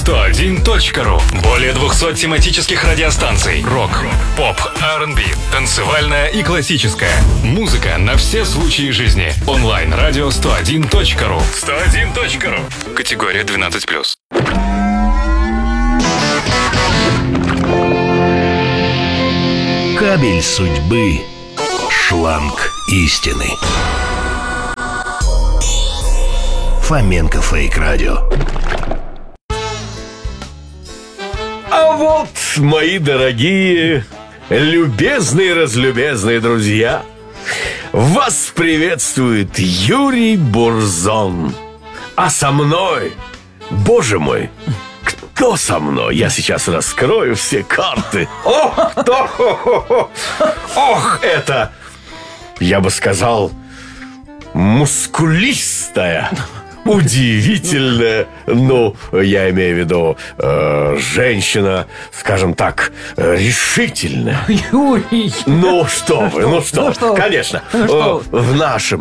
radio101.ru. Более 200 тематических радиостанций. Рок, поп, R&B, танцевальная и классическая. Музыка на все случаи жизни. Онлайн radio101.ru. 101.ru. Категория 12+. Кабель судьбы. Шланг истины. Фоменко Фейк Радио. А вот, мои дорогие, любезные, разлюбезные друзья, вас приветствует Юрий Бурзон. А со мной, боже мой, кто со мной? Я сейчас раскрою все карты. Ох, кто? Ох, это, я бы сказал, мускулистая, удивительная, ну, я имею в виду женщина, скажем так, решительная. Юрий. Ну что вы, ну что, конечно. В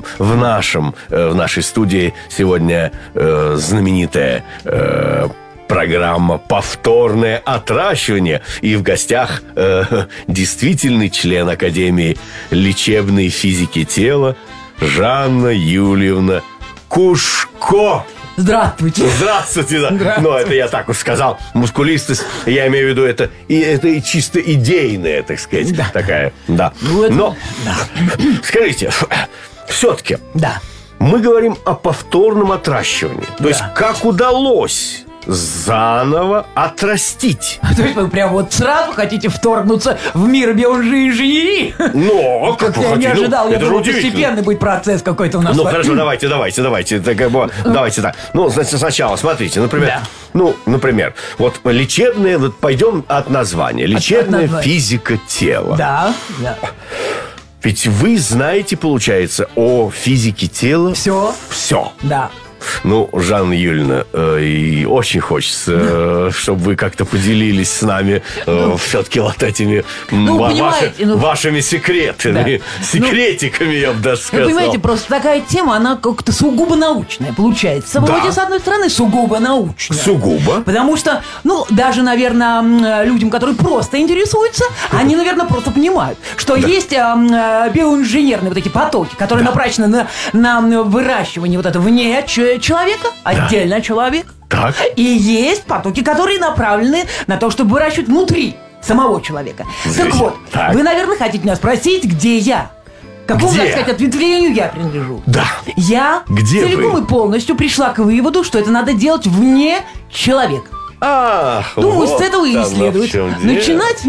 нашей студии сегодня знаменитая программа «Повторное отращивание». И в гостях действительный член Академии лечебной физики тела Жанна Юльевна Кушко. Здравствуйте. Здравствуйте, да. Здравствуйте. Ну, это я так уж сказал. Мускулистость, я имею в виду, это и чисто идейная, так сказать, Да. такая. Да. Вот. Но, Да. скажите, все-таки Да. мы говорим о повторном отращивании. То есть, как удалось заново отрастить. То есть вы прям вот сразу хотите вторгнуться в мир биоинженерии? Но, Как я не ожидал, я думал, постепенный будет процесс какой-то у нас. Ну, хорошо, давайте. Это как бы, давайте так. Ну, значит, сначала, смотрите, например, Да. ну, например, вот лечебное, вот пойдем от названия. Лечебная названия. физика тела. Да, да. Ведь вы знаете, получается, о физике тела Все. все. Да. Ну, Жанна Юльевна, и очень хочется, чтобы вы как-то поделились с нами все-таки вот этими понимаете, вашими секретами, Да. секретиками, я бы даже Вы сказал. понимаете, просто такая тема, она как-то сугубо научная получается. Да. Вроде, с одной стороны, сугубо научная. Сугубо. Потому что, ну, даже, наверное, людям, которые просто интересуются, они, наверное, просто понимают, что есть биоинженерные вот эти потоки, которые направлены на выращивание вот этого вне человека, отдельно от человека. Так. И есть потоки, которые направлены на то, чтобы выращивать внутри самого человека. Так вот, Так. вы, наверное, хотите меня спросить, где я? Какому, Где? так сказать, ответвлению я принадлежу? Да. Я Где целиком вы? и полностью пришла к выводу, что это надо делать вне человека. Думаю, вот с этого и оно в следует чем дело. начинать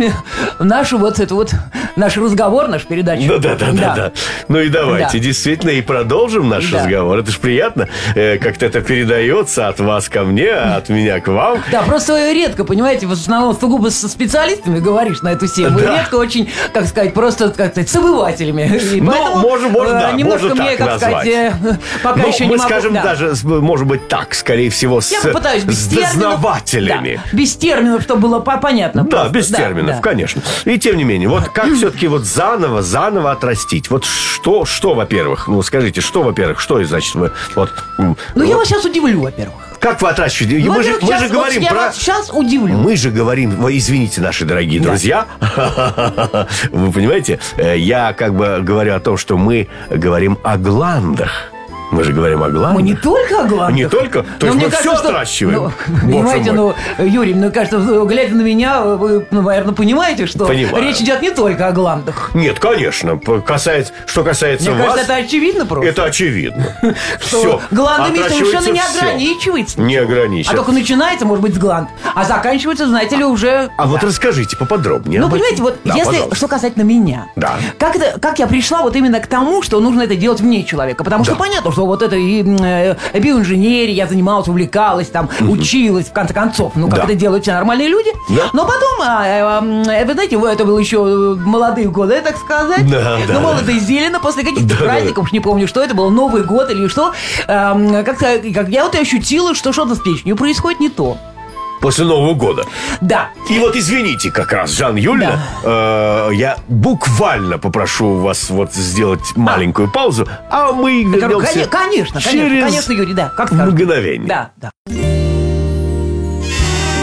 наш разговор, нашу передачу. Да. Ну и давайте, Да. действительно, и продолжим наш Да. разговор. Это ж приятно, как-то это передается от вас ко мне, а от меня к вам. Да, просто редко, понимаете, в основном сугубо со специалистами говоришь на эту тему. И Да. редко очень, как сказать, просто, как сказать, с обывателями. И Ну, поэтому, можно, да, немножко можно мне, так как сказать, назвать. пока Ну, еще мы не могу. скажем Да. даже, может быть, так, скорее всего, Я попытаюсь без с терминов. дознавателями. Да, без терминов, чтобы было понятно. Да, просто. без терминов, да. конечно. И тем не менее, вот как все-таки вот заново отрастить? Вот что, во-первых, ну скажите, во-первых, что значит вы вот? Ну, я вас сейчас удивлю, во-первых. Как вы отращиваете? Мы же говорим я про. вас сейчас удивлю. Мы же говорим, извините, наши дорогие друзья, вы понимаете, я как бы говорю о том, что мы говорим о гландах. Мы же говорим о гландах. Мы не только о гландах. Не только? То есть мне мы все отращиваем? Боже Понимаете, мой. Юрий, мне кажется, глядя на меня, вы, наверное, понимаете, что Понимаю. речь идет не только о гландах. Нет, конечно. Что касается Мне вас... кажется, это очевидно просто. Это очевидно. Что Все. гландами совершенно не ограничивается. Не ограничивается. А только начинается, может быть, с гланд. А заканчивается, знаете ли, уже... А вот расскажите поподробнее. Ну, об этом. понимаете, вот Да, если пожалуйста. что касательно меня, Да. как я пришла вот именно к тому, что нужно это делать вне человека. Потому что Да. понятно, что вот это и биоинженерия, я занималась, увлекалась, там, училась, в конце концов, ну, как Да. это делают все нормальные люди. Да. Но потом, вы знаете, это было еще молодые годы, так сказать. Да, да, Ну, молодо и зелено, после каких-то Да, праздников, уж не помню, что это был, Новый год или что, как я вот и ощутила, что что-то с печенью происходит не то. После Нового года. Да. И вот извините, как раз, Жанна Юльевна, я буквально попрошу вас вот сделать маленькую паузу, а мы вернемся Конечно, через Юрий, да, как скажете. мгновение. Да.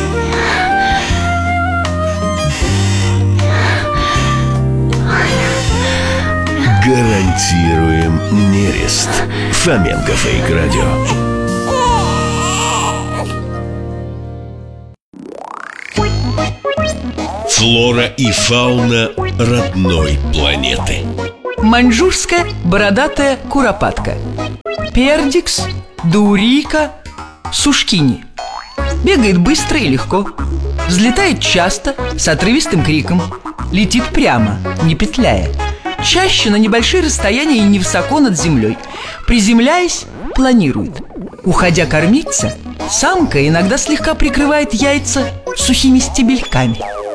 Гарантируем нерест. Фоменко Фейк Радио. Флора и фауна родной планеты. Маньчжурская бородатая куропатка, пердикс, даурийка, сушкини. Бегает быстро и легко, взлетает часто, с отрывистым криком, летит прямо, не петляя, чаще на небольшие расстояния и невысоко над землей. Приземляясь, планирует. Уходя кормиться, самка иногда слегка прикрывает яйца сухими стебельками.